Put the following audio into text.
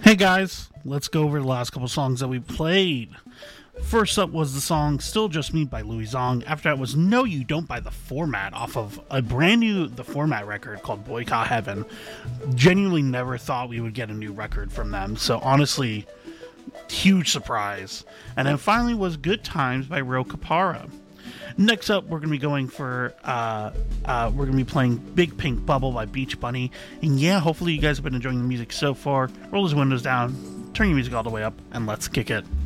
Hey guys, let's go over the last couple songs that we played. First up was the song Still Just Me by Louis Zong. After that was No You Don't by The Format off of a brand new The Format record called Boycott Heaven. Genuinely never thought we would get a new record from them, so honestly, huge surprise. And then finally was Good Times by Ro Capara. Next up, we're going to be going for, we're going to be playing Big Pink Bubble by Beach Bunny. And yeah, hopefully you guys have been enjoying the music so far. Roll those windows down, turn your music all the way up, and let's kick it.